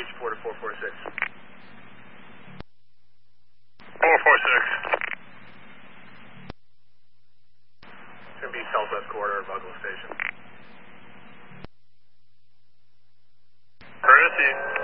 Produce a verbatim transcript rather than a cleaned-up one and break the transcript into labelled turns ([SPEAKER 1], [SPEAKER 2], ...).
[SPEAKER 1] H four to four four six.
[SPEAKER 2] four four six.
[SPEAKER 1] It's going to be southwest quarter of Buckle Station.
[SPEAKER 2] Courtesy.